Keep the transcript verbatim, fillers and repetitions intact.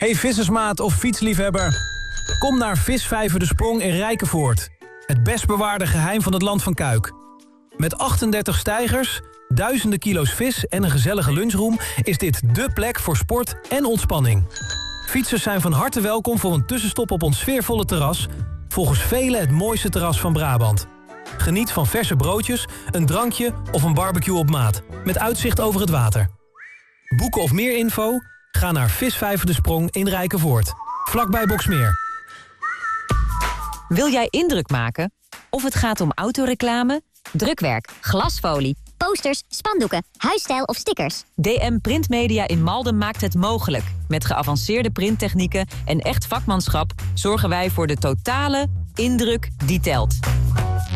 Hey vissersmaat of fietsliefhebber. Kom naar Visvijver de Sprong in Rijkenvoort. Het best bewaarde geheim van het land van Kuik. Met achtendertig steigers, duizenden kilo's vis en een gezellige lunchroom... is dit dé plek voor sport en ontspanning. Fietsers zijn van harte welkom voor een tussenstop op ons sfeervolle terras... volgens velen het mooiste terras van Brabant. Geniet van verse broodjes, een drankje of een barbecue op maat... met uitzicht over het water. Boeken of meer info? Ga naar Visvijver de Sprong in Rijkenvoort. Vlakbij Boxmeer. Wil jij indruk maken? Of het gaat om autoreclame, drukwerk, glasfolie, posters, spandoeken, huisstijl of stickers. D M Printmedia in Malden maakt het mogelijk. Met geavanceerde printtechnieken en echt vakmanschap zorgen wij voor de totale indruk die telt.